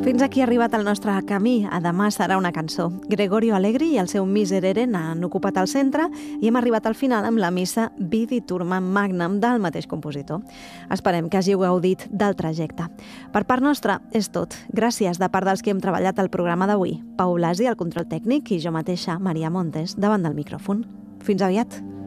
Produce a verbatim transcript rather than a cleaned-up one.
Fins aquí ha arribat el nostre camí. A demà serà una cançó. Gregorio Allegri i el seu Miserere n'han ocupat el centre i hem arribat al final amb la missa Vidi Turma Magnam del mateix compositor. Esperem que hàgiu gaudit del trajecte. Per part nostra és tot. Gràcies de part dels que hem treballat al programa d'avui. Pau Blasi, al control tècnic, i jo mateixa, Maria Montes, davant del micròfon. Fins aviat.